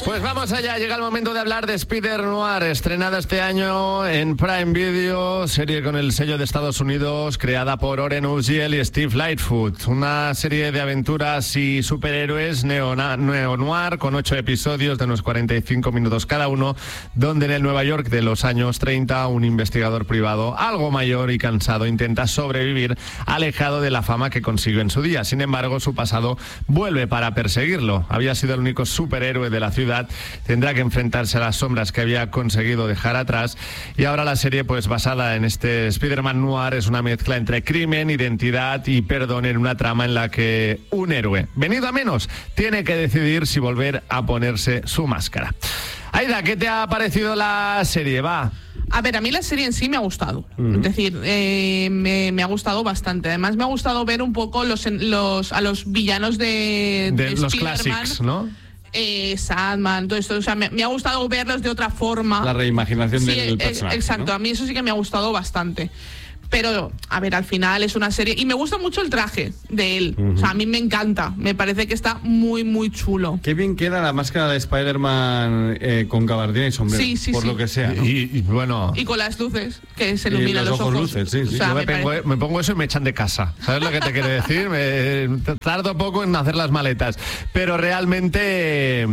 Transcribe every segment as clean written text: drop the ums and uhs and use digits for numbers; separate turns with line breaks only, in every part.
Pues vamos allá, llega el momento de hablar de Spider-Noir, estrenada este año en Prime Video, serie con el sello de Estados Unidos, creada por Oren Uziel y Steve Lightfoot. Una serie de aventuras y superhéroes neo-noir con 8 episodios de unos 45 minutos cada uno, donde en el Nueva York de los años 30 un investigador privado, algo mayor y cansado, intenta sobrevivir alejado de la fama que consiguió en su día. Sin embargo, su pasado vuelve para perseguirlo. Había sido el único superhéroe de la ciudad, tendrá que enfrentarse a las sombras que había conseguido dejar atrás, y ahora la serie, pues basada en este Spider-Man noir, es una mezcla entre crimen, identidad y perdón en una trama en la que un héroe, venido a menos, tiene que decidir si volver a ponerse su máscara. Aida, ¿qué te ha parecido la serie? Va.
A ver, a mí la serie en sí me ha gustado. Es decir, me ha gustado bastante. Además, me ha gustado ver un poco a los villanos de
los clásicos, ¿no?
Sandman, todo esto. O sea, me ha gustado verlos de otra forma.
La reimaginación del personaje.
Exacto, ¿no? A mí eso sí que me ha gustado bastante. Pero, a ver, al final es una serie... Y me gusta mucho el traje de él. O sea, a mí me encanta. Me parece que está muy, muy chulo.
Qué bien queda la máscara de Spider-Man con gabardina y sombrero.
Sí,
por lo que sea, ¿no?
Y bueno...
Y con las luces, que se iluminan los ojos.
Luces, sí.
O sea,
yo me pongo eso y me echan de casa. ¿Sabes lo que te quiero decir? Tardo poco en hacer las maletas. Pero realmente...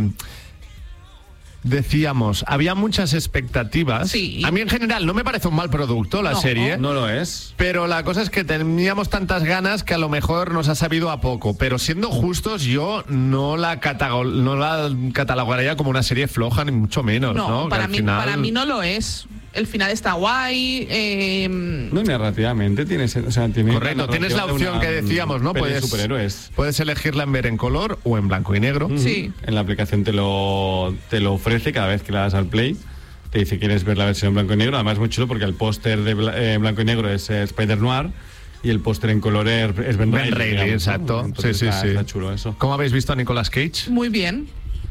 Decíamos, había muchas expectativas.
Sí.
A mí en general no me parece un mal producto la serie.
No lo es.
Pero la cosa es que teníamos tantas ganas que a lo mejor nos ha sabido a poco. Pero siendo justos, yo no la catalogaría como una serie floja, ni mucho menos. No,
para mí no lo es. El final está guay.
No, narrativamente tiene.
Correcto, tienes la opción que decíamos, ¿no? Puedes elegirla en ver en color o en blanco y negro.
Sí.
En la aplicación te lo ofrece cada vez que le das al play. Te dice, ¿quieres ver la versión en blanco y negro? Además es muy chulo porque el póster de blanco y negro es Spider-Noir y el póster en color es Ben Reilly,
exacto.
¿no?
Sí.
Está chulo eso.
¿Cómo habéis visto a Nicolas Cage?
Muy bien.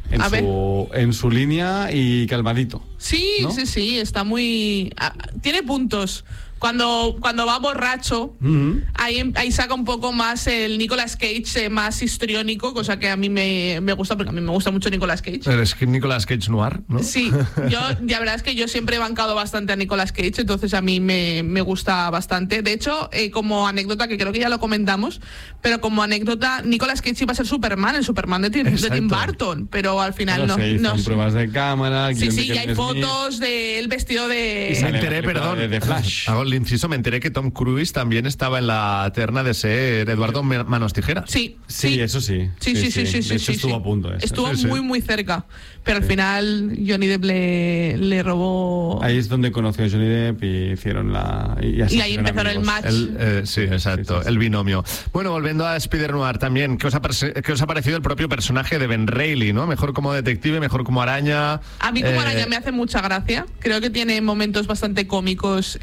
En su línea y calmadito.
Sí, ¿no? Sí, está muy... tiene puntos. Cuando va borracho, ahí saca un poco más el Nicolas Cage más histriónico, cosa que a mí me gusta, porque a mí me gusta mucho Nicolas Cage.
Es que Nicolas Cage noir, ¿no?
Sí, la verdad es que yo siempre he bancado bastante a Nicolas Cage, entonces a mí me gusta bastante. De hecho, como anécdota, que creo que ya lo comentamos, pero como anécdota, Nicolas Cage iba a ser Superman, el Superman de Tim Burton, pero al final no.
Se hizo pruebas de cámara.
Sí, y hay fotos del vestido de...
Me enteré, perdón,
de Flash.
Hago el inciso, me enteré que Tom Cruise también estaba en la terna de ser Eduardo Manos Tijeras.
Sí,
eso sí.
Sí.
De hecho, estuvo a punto.
Estuvo muy cerca. Pero al final Johnny Depp le robó...
Ahí es donde conoció a Johnny Depp y hicieron y
ahí empezaron el match.
Sí, exacto, el binomio. Bueno, volviendo a Spider-Noir también, ¿qué os ha parecido el propio personaje de Ben Reilly, ¿no? Mejor como detective, mejor como araña.
A mí como araña me hace mucha gracia. Creo que tiene momentos bastante cómicos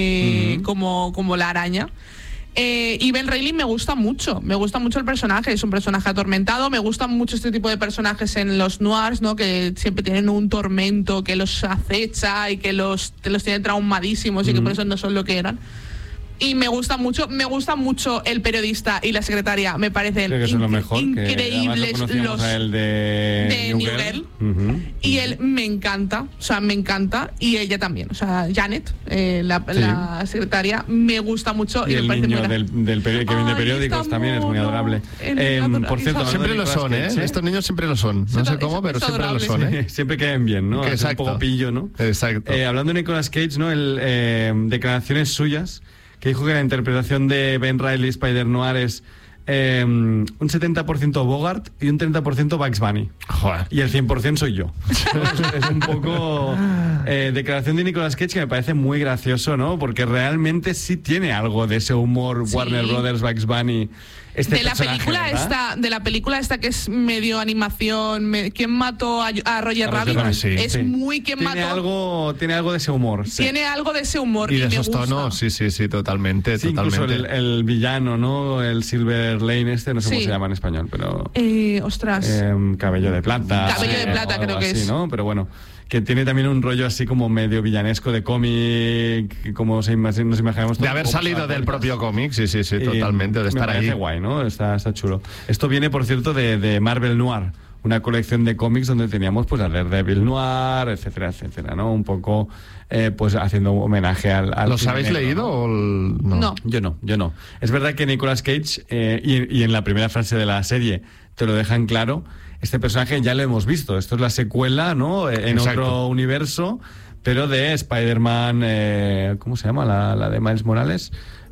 como la araña. Y Ben Reilly me gusta mucho el personaje, es un personaje atormentado. Me gustan mucho este tipo de personajes en los noirs, ¿no? Que siempre tienen un tormento que los acecha y que los tiene traumadísimos y que por eso no son lo que eran. Y me gusta mucho el periodista y la secretaria. Me parecen increíbles los
de
New Girl. Y él me encanta, y ella también, Janet, la secretaria, me gusta mucho.
Y el niño que vende periódicos también es muy adorable. Por cierto,
siempre lo son, estos niños siempre lo son. No sé cómo, pero siempre lo son.
Siempre caen bien, ¿no?
Exacto.
Un poco pillo, ¿no?
Exacto.
Hablando de Nicolas Cage, ¿no? Declaraciones suyas, que dijo que la interpretación de Ben Reilly Spider-Noir es un 70% Bogart y un 30% Bugs Bunny.
Joder.
Y el 100% soy yo. Es un poco declaración de Nicolas Cage que me parece muy gracioso, ¿no? Porque realmente sí tiene algo de ese humor Warner Brothers, Bugs Bunny. De
la película esta que es medio animación, ¿quién mató a Roger Rabbit? Es muy ¿quién mató?
Tiene algo de ese humor. Sí.
Tiene algo de ese humor
y de esos tonos, sí, totalmente.
Incluso el villano, ¿no? El Silver Lane no sé cómo se llama en español, pero... Cabello de plata.
Cabello de plata creo que
así,
es.
¿no? Pero bueno, que tiene también un rollo así como medio villanesco de cómic, como nos imaginamos.
De haber salido del propio cómic, sí, totalmente, de estar ahí.
Me parece guay, ¿no? Está chulo. Esto viene, por cierto, de Marvel Noir, una colección de cómics donde teníamos pues a Daredevil Noir, etcétera, etcétera, ¿no? Un poco pues haciendo homenaje al
¿Los
cine
habéis
negro,
leído
¿no?
o
No.
Yo no. Es verdad que Nicolas Cage, y en la primera frase de la serie te lo dejan claro, este personaje ya lo hemos visto. Esto es la secuela, ¿no? En
Exacto.
otro universo, pero de Spider-Man, ¿cómo se llama? La de Miles Morales.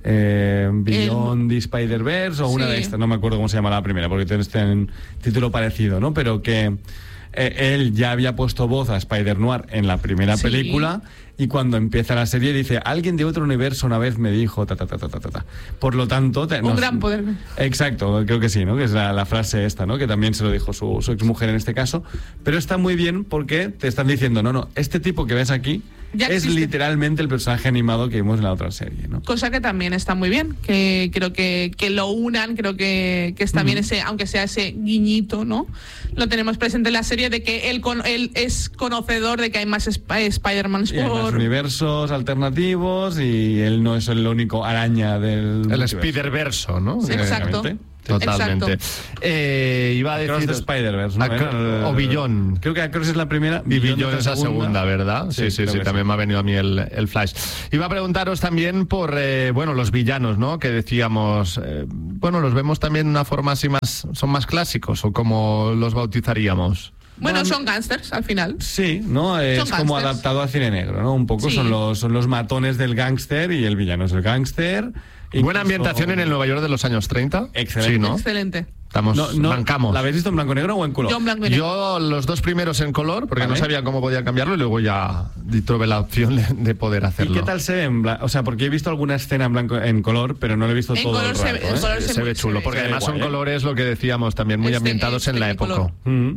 Beyond the Spider-Verse o una
Sí.
de estas, no me acuerdo cómo se llama la primera, porque tiene este título parecido, ¿no? Pero que él ya había puesto voz a Spider-Noir en la primera
Sí.
película, y cuando empieza la serie dice, alguien de otro universo una vez me dijo, ta. Por lo tanto...
Un gran poder.
Exacto, creo que sí, ¿no? Que es la frase esta, ¿no? Que también se lo dijo su exmujer en este caso. Pero está muy bien porque te están diciendo, no, este tipo que ves aquí
Ya
es
existe.
literalmente el personaje animado que vimos en la otra serie, ¿no?
Cosa que también está muy bien, que creo que lo unan, creo que está bien ese, aunque sea ese guiñito, ¿no? Lo tenemos presente en la serie de que él es conocedor de que hay más Spider-Mans
Y hay más universos alternativos y él no es el único araña del
El
multiverso.
Spider-Verso, ¿no?
Sí, exacto.
Totalmente.
Exacto.
Iba a
Across
decir...
the Spider-Verse, ¿no?
O Billón.
Creo que Across es la primera.
Y Billón es la segunda, ¿verdad? Sí,
creo que
también me ha venido a mí el flash. Iba a preguntaros también por, los villanos, ¿no? Que decíamos, los vemos también de una forma así más, son más clásicos, o como los bautizaríamos.
Bueno, son gángsters al final.
Sí, ¿no? Es
Son
como
gángsters.
adaptado al cine negro, ¿no? Un poco
Sí.
son los matones del gángster y el villano es el gángster.
Buena
Incluso-
ambientación en el Nueva York de los años 30.
Excelente.
Sí, ¿no?
Excelente.
Estamos, bancamos.
¿La habéis visto en blanco y negro o en color?
Yo en blanco y negro.
Yo los dos primeros en color, porque
Vale.
no sabía cómo podía cambiarlo, y luego ya tuve la opción de poder
¿Y
hacerlo.
qué tal se ve en blanco? O sea, porque he visto alguna escena en color, pero no lo he visto
En
todo
color
el
se
rato,
ve- en color
Se ve chulo, porque
se ve
además son
guay, ¿eh?
colores, lo que decíamos, también muy
Este
ambientados
es
en la época.
Technicolor.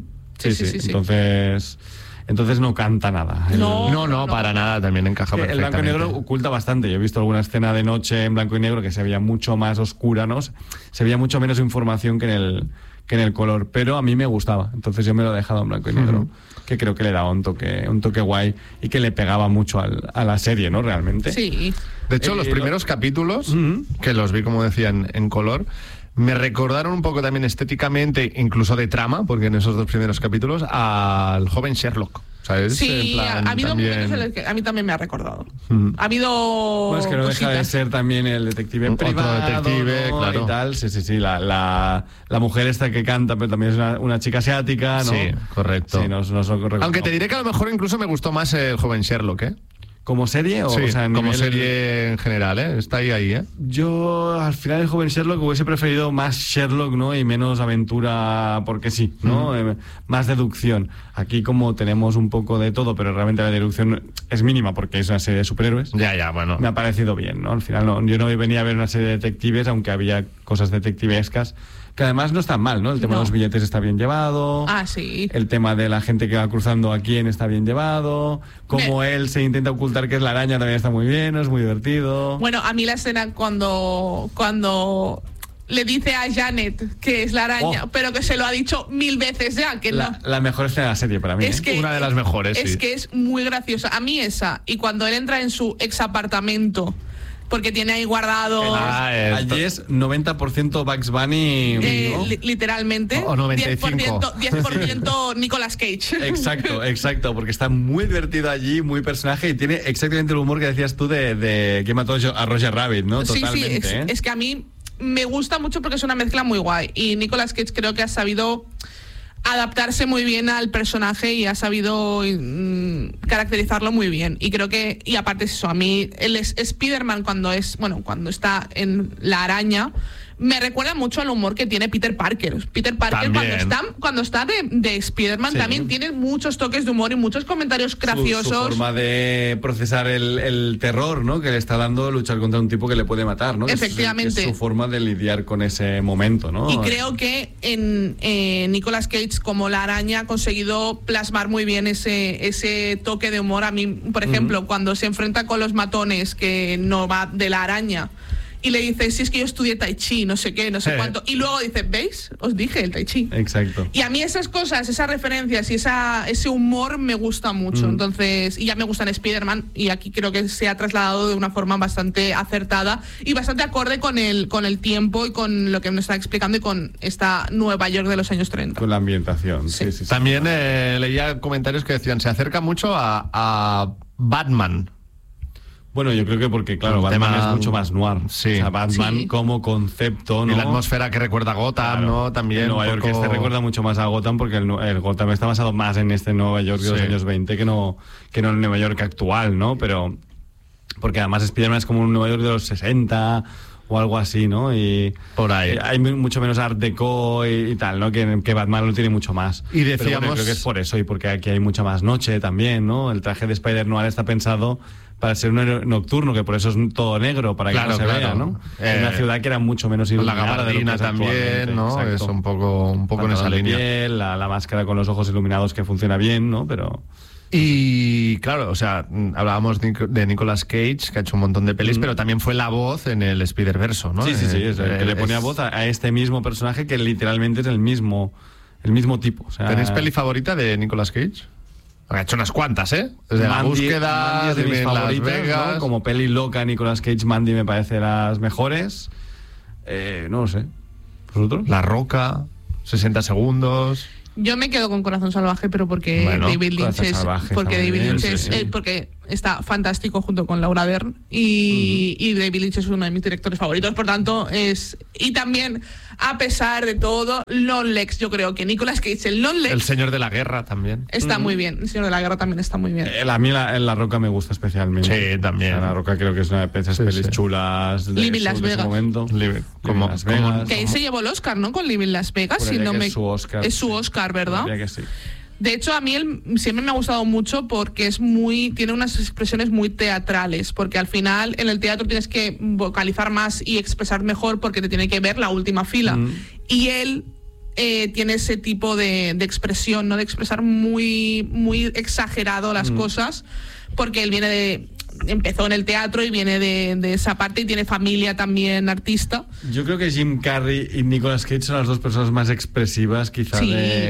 Sí.
Sí.
Entonces no canta nada.
No, para nada, también encaja
El blanco y
perfectamente.
negro oculta bastante. Yo he visto alguna escena de noche en blanco y negro que se veía mucho más oscura, ¿no? Se veía mucho menos información que en el color, pero a mí me gustaba. Entonces yo me lo he dejado en blanco y negro, que creo que le daba un toque guay y que le pegaba mucho a la serie, ¿no? Realmente.
Sí.
De hecho, los primeros capítulos, que los vi, como decía, en color, me recordaron un poco también estéticamente, incluso de trama, porque en esos dos primeros capítulos, al joven Sherlock. ¿Sabes?
Sí,
En plan,
ha habido
también-
momentos en los que a mí también me ha recordado.
Mm.
Ha habido
Bueno, es que no deja de
cositas.
ser también el detective
Otro
privado,
detective,
¿no?
claro.
Y tal. Sí. La mujer esta que canta, pero también es una chica asiática, ¿no?
Sí, correcto.
Sí,
Aunque te diré que a lo mejor incluso me gustó más el joven Sherlock, ¿eh?
¿Como serie?
Sí,
O sea, a
como
nivel-
serie en general, ¿eh? Está ahí, ¿eh?
Yo, al final, el joven Sherlock hubiese preferido más Sherlock, ¿no? Y menos aventura porque sí, ¿no? Más deducción. Aquí, como tenemos un poco de todo, pero realmente la deducción es mínima porque es una serie de superhéroes.
Ya, bueno.
Me ha parecido bien, ¿no? Al final, yo no venía a ver una serie de detectives, aunque había cosas detectivescas, que además no están mal, ¿no? El tema
No.
de los billetes está bien llevado.
Ah, sí.
El tema de la gente que va cruzando a quién está bien llevado. Como él se intenta ocultar que es la araña también está muy bien, es muy divertido.
Bueno, a mí la escena cuando le dice a Janet que es la araña, pero que se lo ha dicho 1000 veces ya, que no.
La mejor escena de la serie para mí.
Es
¿eh?
que
Una de las mejores,
es
sí.
que es muy graciosa. A mí esa. Y cuando él entra en su ex apartamento, porque tiene ahí guardado
Allí es 90% Bugs Bunny. ¿no?
literalmente
O 95.
10% Nicolas Cage.
Exacto, porque está muy divertido allí, muy personaje y tiene exactamente el humor que decías tú de que mató a Roger Rabbit, ¿no?
Sí,
Totalmente. ¿eh?
es que a mí me gusta mucho porque es una mezcla muy guay. Y Nicolas Cage creo que ha sabido adaptarse muy bien al personaje y ha sabido caracterizarlo muy bien. Y creo que, y aparte es eso, a mí el Spider-Man cuando está en la araña, me recuerda mucho al humor que tiene Peter Parker. Peter Parker
También.
cuando está de Spider-Man
Sí.
también tiene muchos toques de humor y muchos comentarios graciosos.
Su forma de procesar el terror, ¿no? Que le está dando luchar contra un tipo que le puede matar, ¿no?
Efectivamente.
Es su forma de lidiar con ese momento, ¿no?
Y creo que en Nicolas Cage, como la araña, ha conseguido plasmar muy bien ese toque de humor. A mí, por ejemplo, cuando se enfrenta con los matones, que no va de la araña, y le dice, si es que yo estudié Tai Chi, no sé qué, no sé cuánto, y luego dice, ¿veis? Os dije el Tai Chi.
Exacto.
Y a mí esas cosas, esas referencias y ese humor me gusta mucho. Entonces, y ya me gusta en Spider-Man, y aquí creo que se ha trasladado de una forma bastante acertada y bastante acorde con el tiempo y con lo que nos está explicando y con esta Nueva York de los años 30.
Con la ambientación, sí.
También leía comentarios que decían, se acerca mucho a Batman.
Bueno, yo creo que porque, claro, Batman es mucho más noir.
Sí.
O sea, Batman como concepto, ¿no?
Y la atmósfera que recuerda a Gotham,
claro,
¿no? También.
Nueva York este recuerda mucho más a Gotham porque el Gotham está basado más en este Nueva York de los años 20 que no en el Nueva York actual, ¿no? Pero porque además Spider-Man es como un Nueva York de los 60 o algo así, ¿no? Y
por ahí
hay mucho menos art deco y tal, ¿no? Que Batman lo tiene mucho más.
Y decíamos,
pero bueno, creo que es por eso y porque aquí hay mucha más noche también, ¿no? El traje de Spider-Noir está pensado para ser un nocturno, que por eso es todo negro, para que no se vea, ¿no? En una ciudad que era mucho menos iluminada.
La gabardina también, ¿no?
Exacto.
Es un poco en esa línea.
Piel, la máscara con los ojos iluminados que funciona bien, ¿no? Pero...
Y claro, o sea, hablábamos de Nicolas Cage, que ha hecho un montón de pelis, pero también fue la voz en el Spider-Verso, ¿no?
Sí, es el que le ponía voz a este mismo personaje que literalmente es el mismo tipo. O sea,
¿tenéis peli favorita de Nicolas Cage? Ha hecho unas cuantas, ¿eh? Desde
Mandy,
La Búsqueda,
Mandy es de mis
de Las
favoritas,
Vegas,
¿no? Como peli loca, Nicolas Cage, Mandy me parece las mejores. No lo sé. ¿Vosotros?
La Roca, 60 segundos...
Yo me quedo con Corazón Salvaje, pero porque David Lynch es porque está fantástico junto con Laura Dern y David Lynch es uno de mis directores favoritos, por tanto y también a pesar de todo Lon Lex, yo creo que Nicolas Cage el
Señor de la Guerra también
está muy bien, el Señor de la Guerra también está muy bien.
A mí la Roca me gusta especialmente.
Sí, también.
O sea, la Roca creo que es una de esas pelis chulas de
Living Las Vegas.
Como Las Vegas.
Que ahí se llevó el Oscar, ¿no? Con Living Las Vegas, si no me...
Es su
Oscar, ¿verdad?
Que sí.
De hecho, a mí siempre me ha gustado mucho porque tiene unas expresiones muy teatrales, porque al final en el teatro tienes que vocalizar más y expresar mejor porque te tiene que ver la última fila. Y él tiene ese tipo de expresión, ¿no? De expresar muy, muy exagerado las cosas, porque él empezó en el teatro y viene de esa parte y tiene familia también artista.
Yo creo que Jim Carrey y Nicolas Cage son las dos personas más expresivas quizá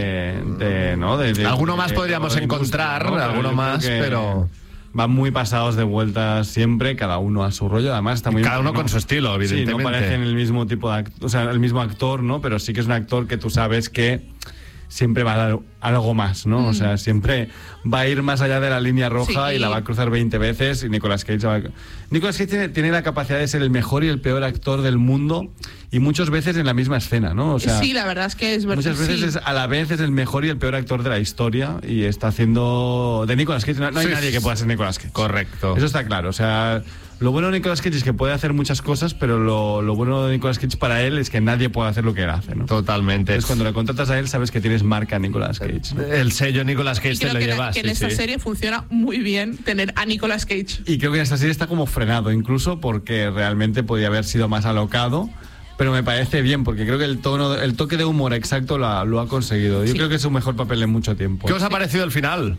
alguno más podríamos encontrar, ¿no? Alguno más, pero
van muy pasados de vueltas siempre, cada uno a su rollo. Además está muy
cada uno con su estilo, evidentemente.
Sí, no parecen el mismo tipo de o sea, el mismo actor, ¿no? Pero sí que es un actor que tú sabes que siempre va a dar algo más, ¿no? O sea, siempre va a ir más allá de la línea roja y la va a cruzar 20 veces y Nicolas Cage tiene la capacidad de ser el mejor y el peor actor del mundo y muchas veces en la misma escena, ¿no? O sea,
sí, la verdad es que es verdad.
Muchas veces a la vez es el mejor y el peor actor de la historia y está haciendo de Nicolas Cage. No hay nadie que pueda ser Nicolas Cage.
Correcto.
Eso está claro, o sea... Lo bueno de Nicolas Cage es que puede hacer muchas cosas, pero lo bueno de Nicolas Cage para él es que nadie puede hacer lo que él hace, ¿no?
Totalmente.
Entonces cuando le contratas a él sabes que tienes marca Nicolas Cage, ¿no?
El sello Nicolas Cage te lo llevas.
Que en esta serie funciona muy bien tener a Nicolas Cage.
Y creo que en esta serie está como frenado, incluso porque realmente podía haber sido más alocado. Pero me parece bien, porque creo que el toque de humor exacto lo ha conseguido. Yo creo que es su mejor papel en mucho tiempo.
¿Qué os ha parecido el final?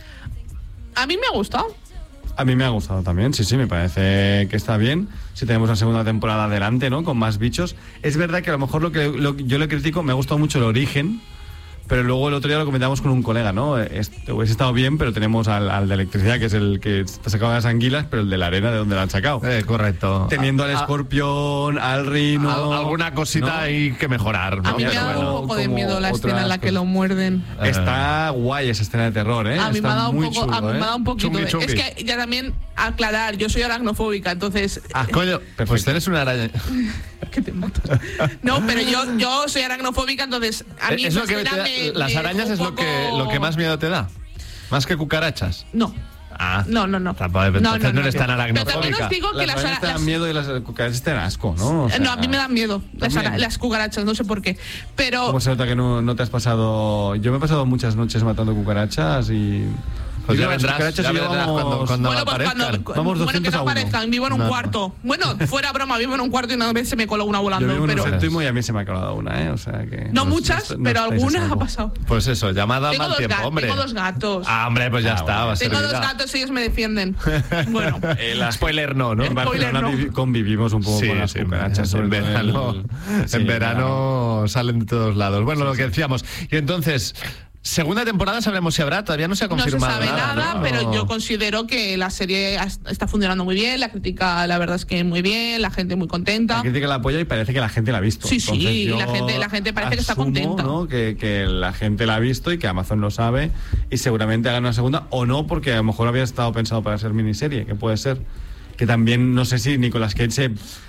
A mí me ha gustado.
A mí me ha gustado también, sí, me parece que está bien. Si tenemos la segunda temporada adelante, ¿no? Con más bichos. Es verdad que a lo mejor yo le critico, me ha gustado mucho el origen, pero luego el otro día lo comentamos con un colega, ¿no? Hubiese estado bien, pero tenemos al de electricidad, que es el que está sacado de las anguilas, pero el de la arena, ¿de dónde lo han sacado?
Correcto.
Teniendo al escorpión, al rino...
Alguna cosita hay que mejorar, ¿no?
A mí me ha dado un poco de miedo la escena en la que lo muerden.
Está guay esa escena de terror, ¿eh?
A mí me ha dado
me
ha dado un poquito
chungi, chungi.
Es que ya también aclarar, yo soy aracnofóbica, entonces...
coño, pues eres una araña.
Que te matas. No, pero yo soy aracnofóbica, entonces a mí
es lo que las arañas es lo que más miedo te da. Más que cucarachas.
No.
No. Entonces no eres tan aracnofóbica.
Pero también os digo que las
arañas te dan miedo y las cucarachas te dan asco, ¿no? O sea,
no, a mí me dan miedo las cucarachas, no sé por qué. Pero...
¿Cómo se nota que no te has pasado? Yo me he pasado muchas noches matando cucarachas y
Pues ya
Yo,
vendrás,
Cucarachas
ya
y yo
vendrás
vamos-
cuando
Bueno, pues
aparezcan.
Vamos
bueno, que
200
no
a 1.
aparezcan, vivo en un
No.
cuarto. Bueno, fuera broma, vivo en un cuarto y una vez se me coló una
Yo
volando.
vivo en
Pero
un céntimo y a mí se me ha colado una, o sea que...
no muchas,
no
pero
estáis a
algunas ha
salvo.
pasado.
Pues eso, llamada
Tengo
mal
dos,
tiempo, hombre.
tengo dos gatos.
Ah, hombre, pues ya
Ah,
está,
bueno.
va a ser
Tengo dos
vida.
gatos y ellos me defienden. Bueno.
Spoiler no, ¿no?
En Barcelona
Spoiler, no.
convivimos un poco
Sí,
con las
sí,
cucarachas. sobre
en
todo
verano,
sí,
en verano salen de todos lados. Bueno, lo que decíamos. Y entonces, segunda temporada sabremos si habrá, todavía no se ha
No se
confirmado
sabe nada,
¿no?
pero yo considero que la serie está funcionando muy bien, la crítica la verdad es que muy bien, la gente muy contenta.
La crítica la apoya y parece que la gente la ha visto.
Sí, sí,
Entonces,
y
yo
la gente parece que está
asumo,
contenta.
¿no? Que la gente la ha visto y que Amazon lo sabe y seguramente hagan una segunda o no, porque a lo mejor había estado pensado para ser miniserie, que puede ser. Que también no sé si Nicolas Cage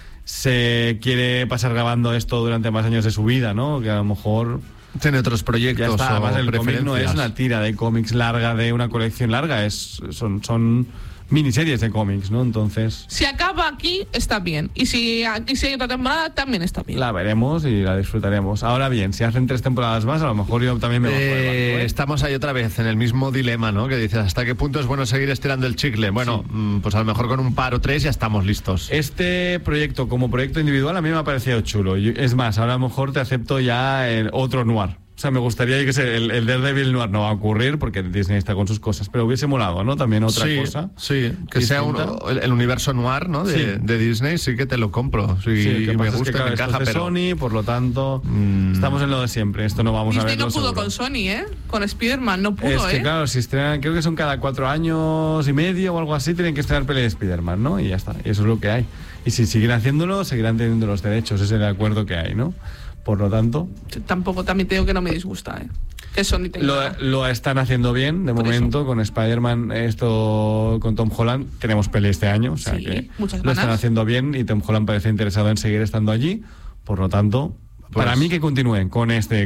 se quiere pasar grabando esto durante más años de su vida, ¿no? Que a lo mejor...
Tiene otros
Ya
proyectos
está, además
o
el cómic no es
preferencias.
una tira de cómics larga, de una colección larga, son miniseries de cómics, ¿no? Entonces
Si acaba aquí, está bien. Y si hay otra temporada, también está bien.
la veremos y la disfrutaremos. Ahora bien, si hacen 3 temporadas más, a lo mejor yo también me bajo del barco, ¿eh?
Estamos ahí otra vez en el mismo dilema, ¿no? Que dices, ¿hasta qué punto es bueno seguir estirando el chicle? Bueno, pues a lo mejor con un par o 3 ya estamos listos.
Este proyecto, como proyecto individual, a mí me ha parecido chulo. Es más, ahora a lo mejor te acepto ya el otro noir. O sea, me gustaría, yo que sé, el Daredevil noir no va a ocurrir porque Disney está con sus cosas, pero hubiese molado, ¿no? También otra
sí,
cosa.
Sí, que sea el universo noir, ¿no?
Sí.
De Disney, sí que te lo compro. Sí,
Sí, que
me
pasa es que,
gusta,
claro,
me
esto
encaja,
es de
pero...
Sony, por lo tanto, estamos en lo de siempre. Esto no vamos a
Disney
verlo
no pudo
seguro.
con Sony, ¿eh? Con Spider-Man no pudo,
Es que
¿eh?
claro, si estrenan, creo que son cada 4 años y medio o algo así, tienen que estrenar peli de Spider-Man, ¿no? Y ya está, y eso es lo que hay. Y si siguen haciéndolo, seguirán teniendo los derechos, ese es el acuerdo que hay, ¿no? Por lo tanto,
Tampoco, también te digo que no me disgusta, ¿eh? Que Sony tenga...
lo están haciendo bien, de
Por
momento, con Spider-Man, esto con Tom Holland, tenemos peli este año, o sea
Sí,
que
muchas
lo están
ganas.
haciendo bien y Tom Holland parece interesado en seguir estando allí, por lo tanto, para mí que continúen con este